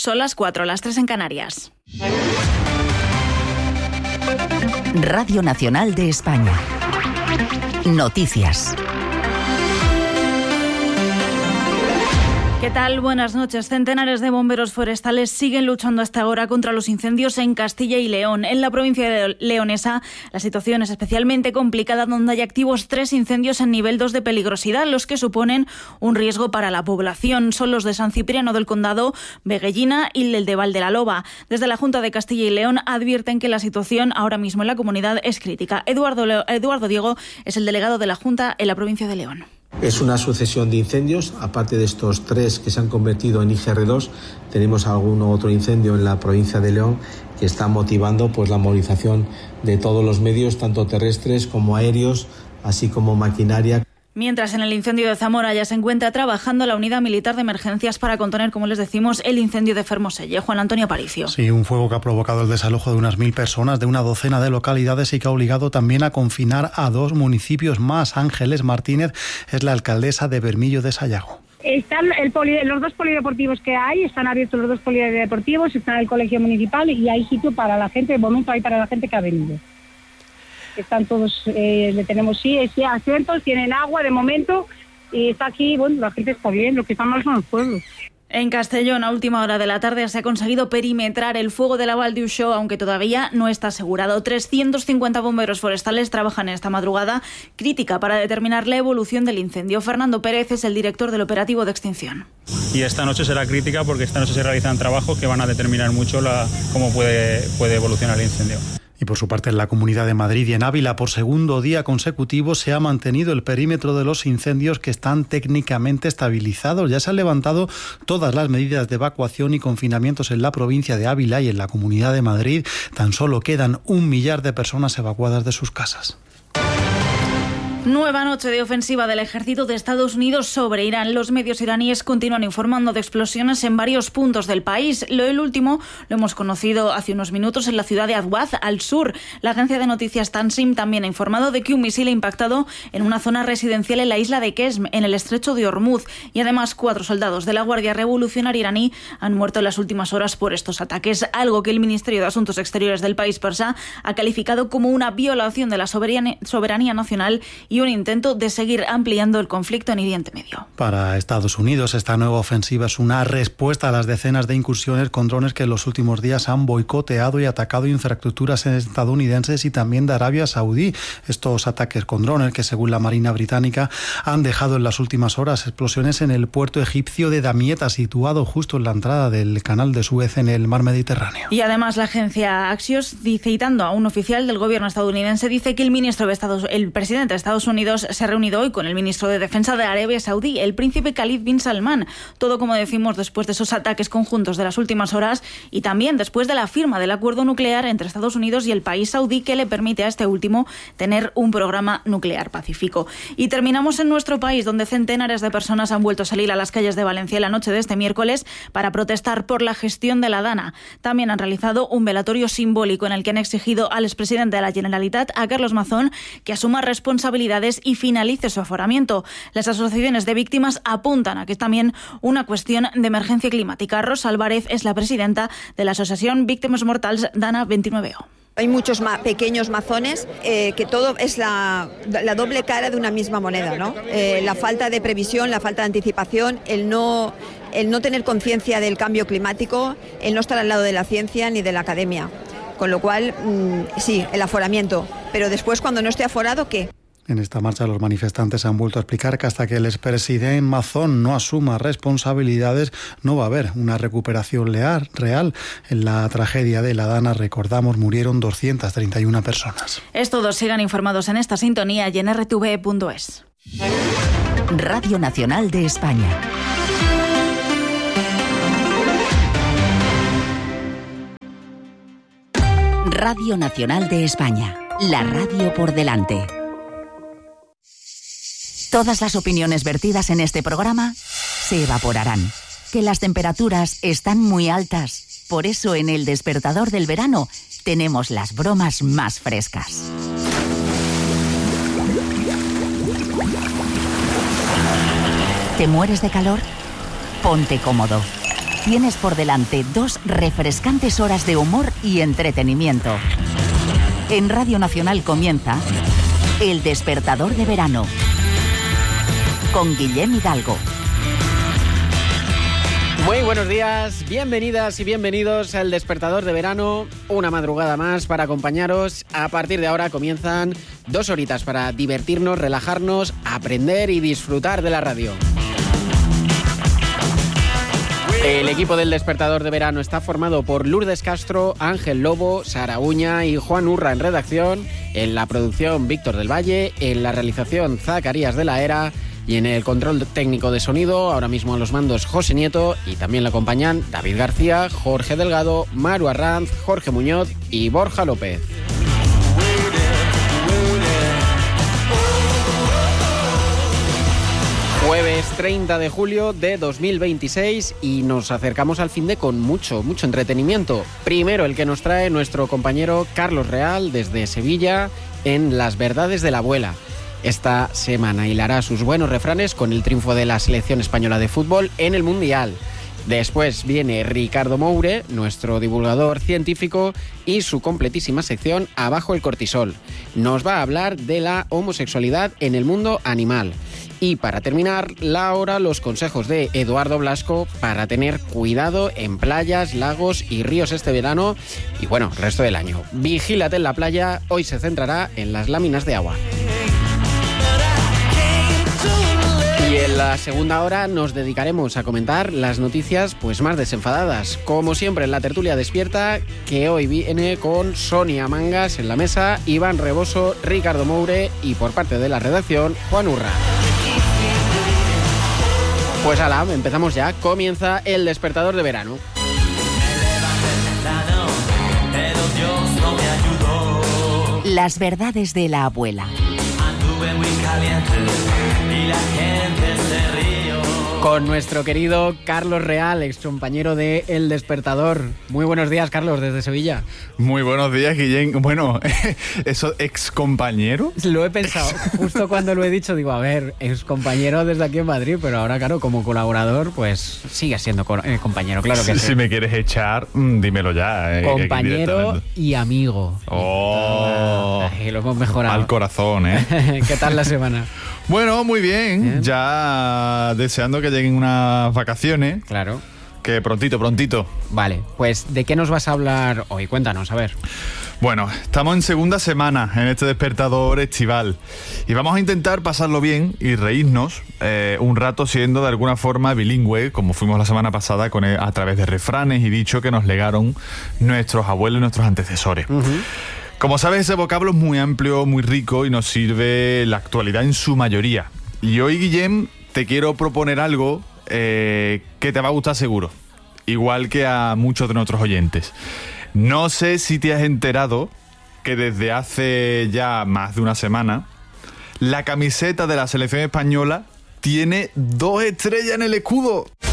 Son las 4, las 3 en Canarias. Radio Nacional de España. Noticias. ¿Qué tal? Buenas noches. Centenares de bomberos forestales siguen luchando hasta ahora contra los incendios en Castilla y León. En la provincia leonesa, la situación es especialmente complicada, donde hay activos 3 incendios en nivel 2 de peligrosidad, los que suponen un riesgo para la población. Son los de San Cipriano del Condado, Veguellina y el de Valdelaloba. Desde la Junta de Castilla y León advierten que la situación ahora mismo en la comunidad es crítica. Eduardo Diego es el delegado de la Junta en la provincia de León. Es una sucesión de incendios, aparte de estos 3 que se han convertido en IGR2, tenemos algún otro incendio en la provincia de León que está motivando la movilización de todos los medios, tanto terrestres como aéreos, así como maquinaria. Mientras en el incendio de Zamora ya se encuentra trabajando la Unidad Militar de Emergencias para contener, como les decimos, el incendio de Fermoselle. Juan Antonio Aparicio. Sí, un fuego que ha provocado el desalojo de unas 1.000 personas de una docena de localidades y que ha obligado también a confinar a 2 municipios más. Ángeles Martínez es la alcaldesa de Bermillo de Sayago. Están los 2 polideportivos que hay, están abiertos los 2 polideportivos, está el colegio municipal y hay sitio para la gente, de momento hay para la gente que ha venido. Están todos, le tenemos sí asientos, tienen agua de momento y está aquí, la gente está bien, lo que está mal son los pueblos. En Castellón, a última hora de la tarde, se ha conseguido perimetrar el fuego de la Val d'Uixó, aunque todavía no está asegurado. 350 bomberos forestales trabajan en esta madrugada crítica para determinar la evolución del incendio. Fernando Pérez es el director del operativo de extinción. Y esta noche será crítica porque esta noche se realizan trabajos que van a determinar mucho cómo puede evolucionar el incendio. Y por su parte, en la Comunidad de Madrid y en Ávila, por segundo día consecutivo, se ha mantenido el perímetro de los incendios, que están técnicamente estabilizados. Ya se han levantado todas las medidas de evacuación y confinamientos en la provincia de Ávila y en la Comunidad de Madrid. Tan solo quedan 1 millar de personas evacuadas de sus casas. Nueva noche de ofensiva del ejército de Estados Unidos sobre Irán. Los medios iraníes continúan informando de explosiones en varios puntos del país. El último lo hemos conocido hace unos minutos en la ciudad de Adwaz, al sur. La agencia de noticias Tansim también ha informado de que un misil ha impactado en una zona residencial en la isla de Kesm, en el estrecho de Hormuz. Y además 4 soldados de la Guardia Revolucionaria iraní han muerto en las últimas horas por estos ataques, algo que el Ministerio de Asuntos Exteriores del país persa ha calificado como una violación de la soberanía nacional y un intento de seguir ampliando el conflicto en Oriente Medio. Para Estados Unidos, esta nueva ofensiva es una respuesta a las decenas de incursiones con drones que en los últimos días han boicoteado y atacado infraestructuras estadounidenses y también de Arabia Saudí. Estos ataques con drones, que según la Marina Británica han dejado en las últimas horas explosiones en el puerto egipcio de Damietta, situado justo en la entrada del canal de Suez en el mar Mediterráneo. Y además la agencia Axios, citando a un oficial del gobierno estadounidense, dice que el presidente de Estados Unidos se ha reunido hoy con el ministro de Defensa de Arabia Saudí, el príncipe Khalid bin Salman. Todo, como decimos, después de esos ataques conjuntos de las últimas horas y también después de la firma del acuerdo nuclear entre Estados Unidos y el país saudí, que le permite a este último tener un programa nuclear pacífico. Y terminamos en nuestro país, donde centenares de personas han vuelto a salir a las calles de Valencia la noche de este miércoles para protestar por la gestión de la Dana. También han realizado un velatorio simbólico en el que han exigido al expresidente de la Generalitat, a Carlos Mazón, que asuma responsabilidades y finalice su aforamiento. Las asociaciones de víctimas apuntan a que es también una cuestión de emergencia climática. Rosa Álvarez es la presidenta de la asociación Víctimas Mortals Dana 29O. Hay muchos pequeños mazones, que todo es la doble cara de una misma moneda, ¿no? La falta de previsión, la falta de anticipación, el no tener conciencia del cambio climático, el no estar al lado de la ciencia ni de la academia. Con lo cual, sí, el aforamiento. Pero después, cuando no esté aforado, ¿qué? En esta marcha los manifestantes han vuelto a explicar que hasta que el expresidente Mazón no asuma responsabilidades no va a haber una recuperación real. En la tragedia de la Dana, recordamos, murieron 231 personas. Es todo. Sigan informados en esta sintonía y en rtv.es. Radio Nacional de España. Radio Nacional de España. La radio por delante. Todas las opiniones vertidas en este programa se evaporarán. Que las temperaturas están muy altas. Por eso en El Despertador del Verano tenemos las bromas más frescas. ¿Te mueres de calor? Ponte cómodo. tienes por delante 2 refrescantes horas de humor y entretenimiento. En Radio Nacional comienza El Despertador de Verano con Guillem Hidalgo. Muy buenos días, bienvenidas y bienvenidos al Despertador de Verano, una madrugada más para acompañaros. A partir de ahora comienzan 2 horitas para divertirnos, relajarnos, aprender y disfrutar de la radio. El equipo del Despertador de Verano está formado por Lourdes Castro, Ángel Lobo, Sara Uña y Juan Urra en redacción, en la producción Víctor del Valle, en la realización Zacarías de la Era y en el control técnico de sonido, ahora mismo a los mandos José Nieto, y también le acompañan David García, Jorge Delgado, Maru Arranz, Jorge Muñoz y Borja López. Jueves 30 de julio de 2026 y nos acercamos al fin de con mucho entretenimiento. Primero el que nos trae nuestro compañero Carlos Real desde Sevilla en Las Verdades de la Abuela. Esta semana hilará sus buenos refranes con el triunfo de la selección española de fútbol en el Mundial. Después viene Ricardo Moure, nuestro divulgador científico, y su completísima sección Abajo el cortisol. Nos va a hablar de la homosexualidad en el mundo animal. Y para terminar, los consejos de Eduardo Blasco para tener cuidado en playas, lagos y ríos este verano y el resto del año. Vigílate en la playa, hoy se centrará en las láminas de agua. Y en la segunda hora nos dedicaremos a comentar las noticias más desenfadadas. Como siempre en la tertulia despierta, que hoy viene con Sonia Mangas en la mesa, Iván Reboso, Ricardo Moure y por parte de la redacción, Juan Urra. Pues empezamos ya. Comienza el Despertador de Verano. Las verdades de la abuela. Con nuestro querido Carlos Real, ex compañero de El Despertador. Muy buenos días, Carlos, desde Sevilla. Muy buenos días, Guillem. Bueno, ¿eso ex compañero? Lo he pensado, justo cuando lo he dicho, digo, ex compañero desde aquí en Madrid, pero ahora, claro, como colaborador, pues sigue siendo compañero, claro que sí. Si me quieres echar, dímelo ya. Compañero y amigo. Oh, lo hemos mejorado. Al corazón, ¿Qué tal la semana? Bueno, muy bien. Ya deseando que lleguen unas vacaciones. Claro. Que prontito. Vale, pues ¿de qué nos vas a hablar hoy? Cuéntanos, a ver. Bueno, estamos en segunda semana en este despertador estival y vamos a intentar pasarlo bien y reírnos un rato siendo de alguna forma bilingüe, como fuimos la semana pasada a través de refranes y dichos que nos legaron nuestros abuelos y nuestros antecesores. Uh-huh. Como sabes, ese vocablo es muy amplio, muy rico y nos sirve la actualidad en su mayoría. Y hoy, Guillem, te quiero proponer algo que te va a gustar seguro, igual que a muchos de nuestros oyentes. No sé si te has enterado que desde hace ya más de una semana la camiseta de la selección española tiene 2 estrellas en el escudo.